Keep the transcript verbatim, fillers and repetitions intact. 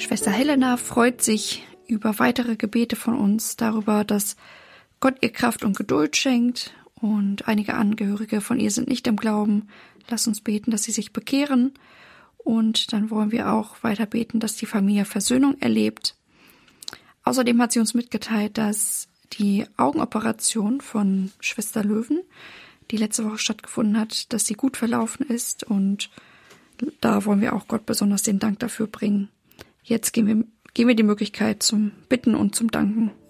Schwester Helena freut sich über weitere Gebete von uns, darüber, dass Gott ihr Kraft und Geduld schenkt, und einige Angehörige von ihr sind nicht im Glauben. Lass uns beten, dass sie sich bekehren, und dann wollen wir auch weiter beten, dass die Familie Versöhnung erlebt. Außerdem hat sie uns mitgeteilt, dass die Augenoperation von Schwester Löwen, die letzte Woche stattgefunden hat, dass sie gut verlaufen ist, und da wollen wir auch Gott besonders den Dank dafür bringen. Jetzt geben wir, geben wir die Möglichkeit zum Bitten und zum Danken.